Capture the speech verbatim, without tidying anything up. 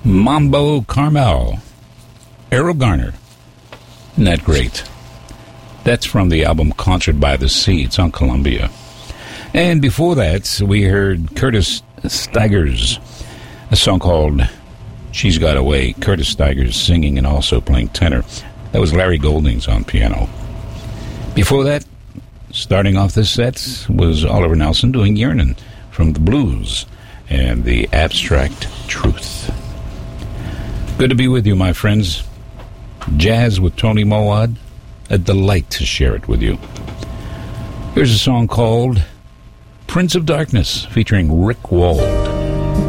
Mambo Carmel, Errol Garner. Isn't that great? That's from the album Concert by the Sea. It's on Columbia. And before that, we heard Curtis Stigers, a song called She's Got Away. Curtis Stigers singing and also playing tenor. That was Larry Goldings on piano. Before that, starting off this set, was Oliver Nelson doing Yearnin' from the Blues and the Abstract Truth. Good to be with you, my friends. Jazz with Tony Mowad. A delight to share it with you. Here's a song called Prince of Darkness featuring Rick Wall.